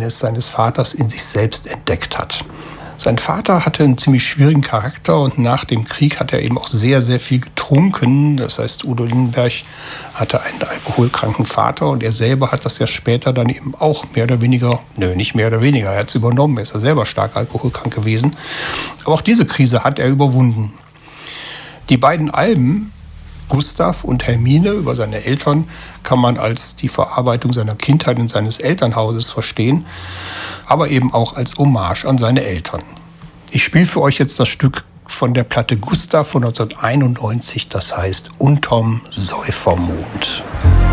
Unreines seines Vaters in sich selbst entdeckt hat. Sein Vater hatte einen ziemlich schwierigen Charakter und nach dem Krieg hat er eben auch sehr, sehr viel getrunken. Das heißt, Udo Lindenberg hatte einen alkoholkranken Vater und er selber hat das ja später dann eben auch mehr oder weniger, nicht mehr oder weniger, er hat es übernommen, er ist ja selber stark alkoholkrank gewesen. Aber auch diese Krise hat er überwunden. Die beiden Alben, Gustav und Hermine über seine Eltern, kann man als die Verarbeitung seiner Kindheit und seines Elternhauses verstehen, aber eben auch als Hommage an seine Eltern. Ich spiele für euch jetzt das Stück von der Platte Gustav von 1991, das heißt Unterm Säufermond.